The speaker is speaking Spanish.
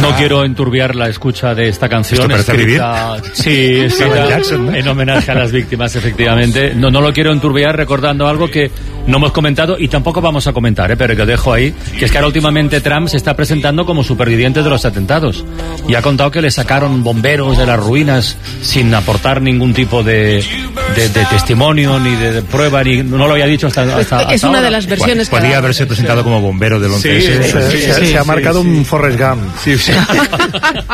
No quiero enturbiar la escucha de esta canción escrita Jackson, ¿no? En homenaje a las víctimas, efectivamente. No lo quiero enturbiar recordando algo que no hemos comentado y tampoco vamos a comentar, pero que dejo ahí, que es que ahora últimamente Trump se está presentando como superviviente de los atentados y ha contado que le sacaron bomberos de las ruinas sin aportar ningún tipo de testimonio ni de prueba, ni no lo había dicho hasta es una ahora. de las versiones. Podría haberse presentado como bombero del 11S. Sí, se ha marcado un Forrest Gump. Sí.